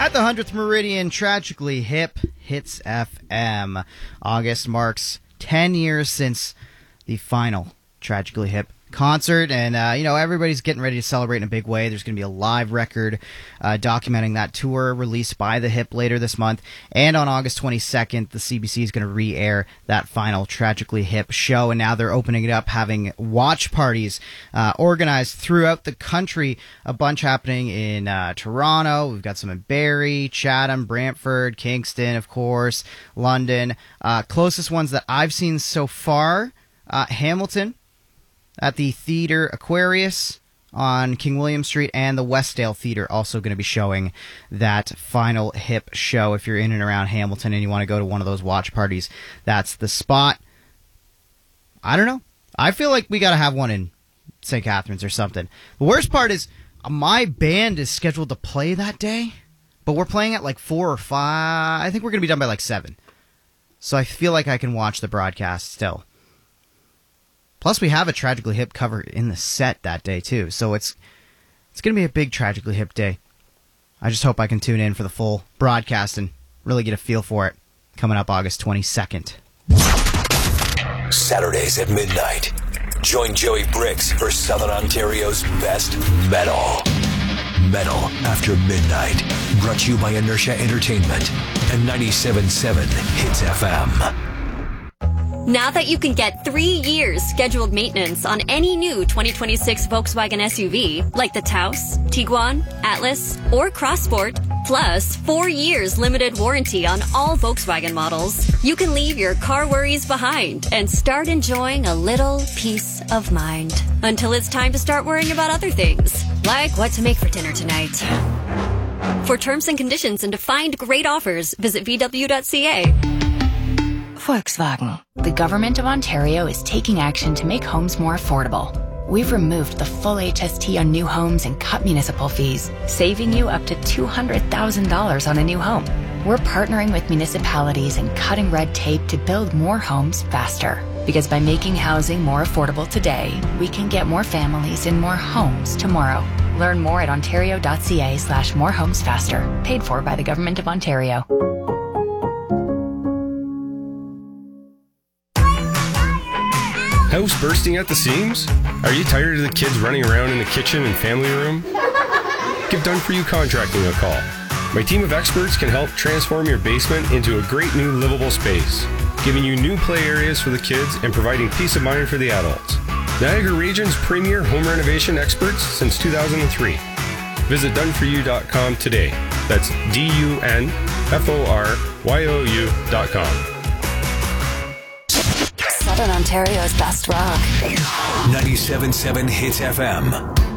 At the 100th Meridian, Tragically Hip Hits FM. August marks 10 years since the final Tragically Hip concert, and everybody's getting ready to celebrate in a big way. There's going to be a live record documenting that tour released by the Hip later this month, and on August 22nd the CBC is going to re-air that final Tragically Hip show, and now they're opening it up, having watch parties organized throughout the country, a bunch happening in Toronto. We've got some in Barrie, Chatham, Brantford, Kingston, of course, London. Closest ones that I've seen so far, Hamilton at the Theatre Aquarius on King William Street, and the Westdale Theatre also going to be showing that final Hip show. If you're in and around Hamilton and you want to go to one of those watch parties, that's the spot. I don't know. I feel like we got to have one in St. Catharines or something. The worst part is my band is scheduled to play that day, but we're playing at like 4 or 5. I think we're going to be done by like 7. So I feel like I can watch the broadcast still. Plus, we have a Tragically Hip cover in the set that day, too. So it's going to be a big Tragically Hip day. I just hope I can tune in for the full broadcast and really get a feel for it coming up August 22nd. Saturdays at midnight. Join Joey Bricks for Southern Ontario's best metal. Metal After Midnight. Brought to you by Inertia Entertainment and 97.7 Hits FM. Now that you can get 3 years scheduled maintenance on any new 2026 Volkswagen SUV, like the Taos, Tiguan, Atlas, or Crossport, plus 4 years limited warranty on all Volkswagen models, you can leave your car worries behind and start enjoying a little peace of mind. Until it's time to start worrying about other things, like what to make for dinner tonight. For terms and conditions and to find great offers, visit VW.ca. Volkswagen. The Government of Ontario is taking action to make homes more affordable. We've removed the full HST on new homes and cut municipal fees, saving you up to $200,000 on a new home. We're partnering with municipalities and cutting red tape to build more homes faster. Because by making housing more affordable today, we can get more families in more homes tomorrow. Learn more at ontario.ca/morehomesfaster. Paid for by the Government of Ontario. House bursting at the seams? Are you tired of the kids running around in the kitchen and family room? Give Done For You Contracting a call. My team of experts can help transform your basement into a great new livable space, giving you new play areas for the kids and providing peace of mind for the adults. Niagara Region's premier home renovation experts since 2003. Visit doneforyou.com today. That's DUNFORYOU.com. Southern Ontario's best rock. 97.7 Hits FM.